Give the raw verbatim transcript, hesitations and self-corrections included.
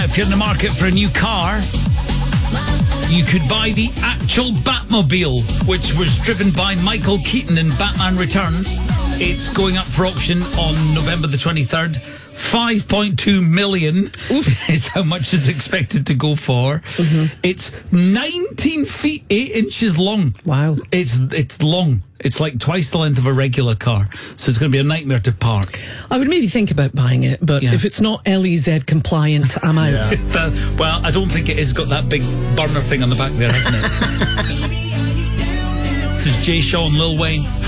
if you're in the market for a new car, you could buy the actual Batmobile, which was driven by Michael Keaton in Batman Returns. It's going up for auction on November the twenty-third. five point two million is how much it's expected to go for. Mm-hmm. It's nineteen feet eight inches long. Wow. It's it's long. It's like twice the length of a regular car. So it's going to be a nightmare to park. I would maybe think about buying it, but Yeah. if it's not L E Z compliant, I'm out. Yeah. That- well, I don't think it has got that big burner thing on the back there, hasn't it? This is Jay Shaw and Lil Wayne.